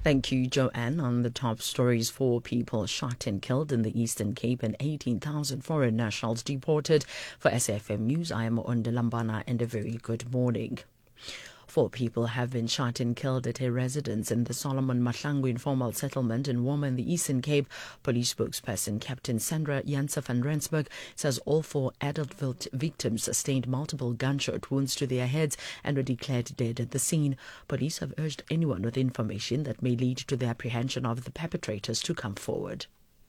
Thank you, Joanne. On the top stories, 4 people shot and killed in the Eastern Cape and 18,000 foreign nationals deported. For SFM News, I am Onda Lambana and a very good morning. 4 people have been shot and killed at a residence in the Solomon Mahlangu informal settlement in Woma in the Eastern Cape. Police spokesperson Captain Sandra Janse van Rensburg says all 4 adult victims sustained multiple gunshot wounds to their heads and were declared dead at the scene. Police have urged anyone with information that may lead to the apprehension of the perpetrators to come forward.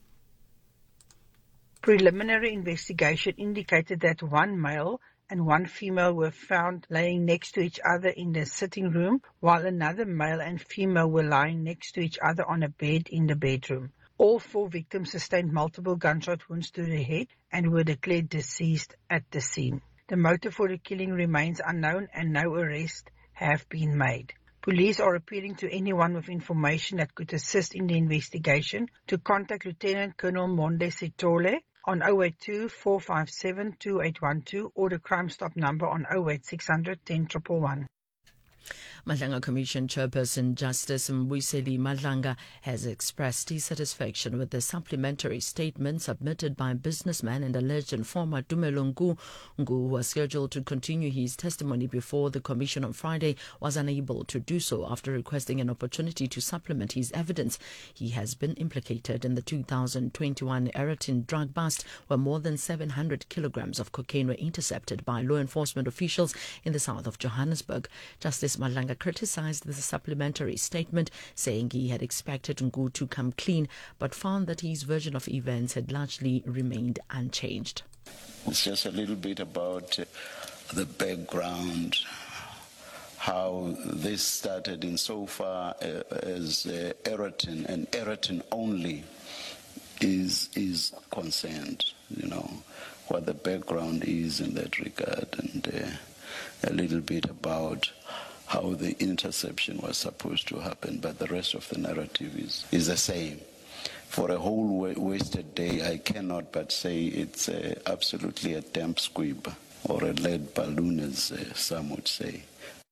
Preliminary investigation indicated that 1 male and 1 female were found laying next to each other in the sitting room, while another male and female were lying next to each other on a bed in the bedroom. All 4 victims sustained multiple gunshot wounds to the head and were declared deceased at the scene. The motive for the killing remains unknown and no arrests have been made. Police are appealing to anyone with information that could assist in the investigation to contact Lieutenant Colonel Monde Sitole on 082-457-2812 or the Crime Stop number on 08600 10111. Madlanga Commission Chairperson Justice Mbuyiseli Madlanga has expressed dissatisfaction with the supplementary statement submitted by businessman and alleged informer Tumelo Ngu, who was scheduled to continue his testimony before the Commission on Friday, was unable to do so after requesting an opportunity to supplement his evidence. He has been implicated in the 2021 Eratin drug bust, where more than 700 kilograms of cocaine were intercepted by law enforcement officials in the south of Johannesburg. Justice Madlanga criticized the supplementary statement, saying he had expected Ngu to come clean, but found that his version of events had largely remained unchanged. It's just a little bit about the background, how this started insofar as Eratin and Eratin only is concerned, what the background is in that regard, and a little bit about how the interception was supposed to happen, but the rest of the narrative is the same. For a whole wasted day, I cannot but say it's absolutely a damp squib, or a lead balloon, as some would say.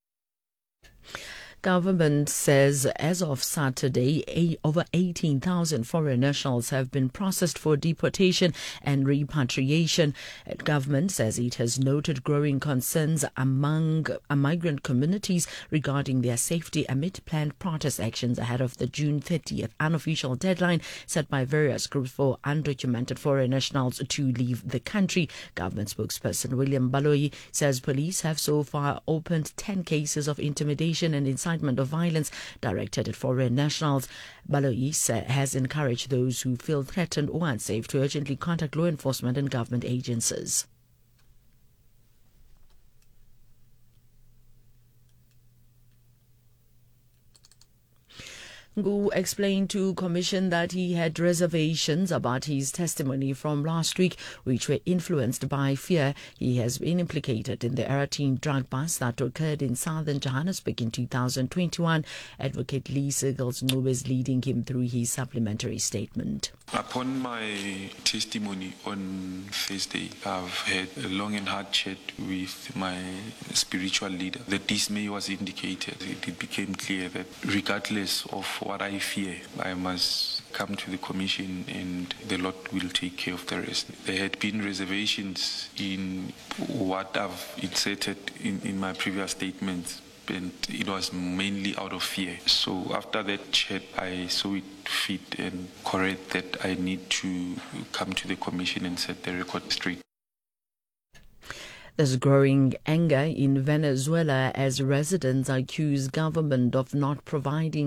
Government says as of Saturday, over 18,000 foreign nationals have been processed for deportation and repatriation. Government says it has noted growing concerns among migrant communities regarding their safety amid planned protest actions ahead of the June 30th unofficial deadline set by various groups for undocumented foreign nationals to leave the country. Government spokesperson William Baloyi says police have so far opened 10 cases of intimidation and incitement of violence directed at foreign nationals. Baloyi has encouraged those who feel threatened or unsafe to urgently contact law enforcement and government agencies. Ngu explained to Commission that he had reservations about his testimony from last week, which were influenced by fear he has been implicated in the Eratin drug bust that occurred in southern Johannesburg in 2021. Advocate Lee Seagulls is leading him through his supplementary statement. Upon my testimony on Thursday, I've had a long and hard chat with my spiritual leader. The dismay was indicated. It became clear that regardless of what I fear, I must come to the Commission and the Lord will take care of the rest. There had been reservations in what I've inserted in my previous statements, and it was mainly out of fear. So after that chat, I saw it fit and correct that I need to come to the Commission and set the record straight. There's growing anger in Venezuela as residents accuse government of not providing